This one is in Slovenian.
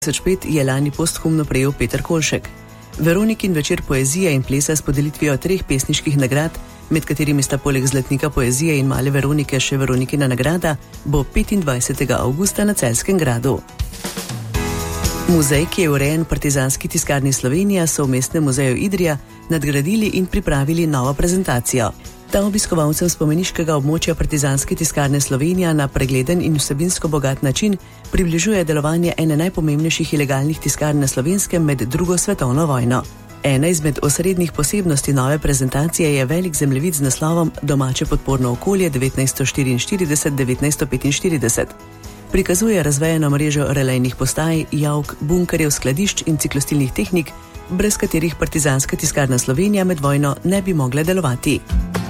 2005 je lani posthumno prejel Peter Kolšek. Veronikin večer poezije in plesa s podelitvijo 3 pesniških nagrad, med katerimi sta poleg Zlatnika poezije in Male Veronike še Veronikina nagrada, bo 25. avgusta na Celjskem gradu. Muzej, ki je urejen Partizanski tiskarni Slovenija, so v Mestnem muzeju Idrija nadgradili in pripravili novo prezentacijo. Ta obiskovalcem spomeniškega območja Partizanske tiskarne Slovenija na pregleden in vsebinsko bogat način približuje delovanje ene najpomembnejših ilegalnih tiskarn na Slovenskem med drugo svetovno vojno. Ena izmed osrednjih posebnosti nove prezentacije je velik zemljevid z naslovom Domače podporno okolje 1944-1945. Prikazuje razvejeno mrežo relejnih postaj, javk, bunkerjev, skladišč in ciklostilnih tehnik, brez katerih Partizanska tiskarna Slovenija med vojno ne bi mogla delovati.